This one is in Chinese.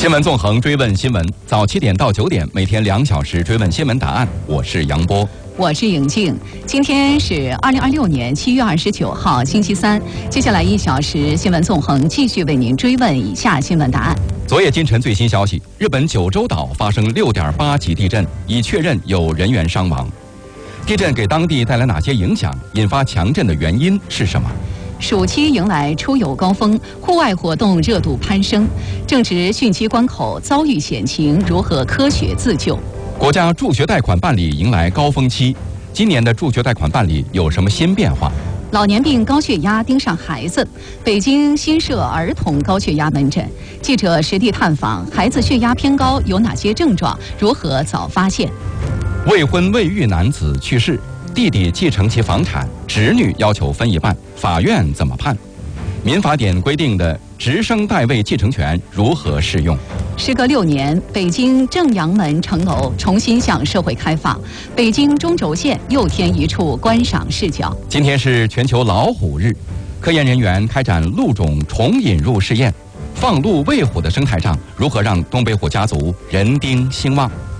新闻纵横追问新闻，早7点到9点，每天2小时追问新闻答案。我是杨波， 我是颖静。今天是2026年7月29号，星期三。接下来1小时，新闻纵横继续为您追问以下新闻答案。 昨夜今晨最新消息，日本九州岛发生6.8级地震，已确认有人员伤亡。地震给当地带来哪些影响？引发强震的原因是什么？ 暑期迎来出游高峰，户外活动热度攀升，正值汛期关口，遭遇险情，如何科学自救？ 国家助学贷款办理迎来高峰期，今年的助学贷款办理有什么新变化？ 老年病高血压盯上孩子，北京新设儿童高血压门诊，记者实地探访，孩子血压偏高有哪些症状？如何早发现？ 未婚未育男子去世，弟弟继承其房产，侄女要求分一半，法院怎么判？民法典规定的直升代位继承权如何适用？ 时隔6年，北京正阳门城楼重新向社会开放，北京中轴线又添一处观赏视角。 今天是全球老虎日，科研人员开展鹿种重引入试验，放鹿喂虎的生态上，如何让东北虎家族人丁兴旺？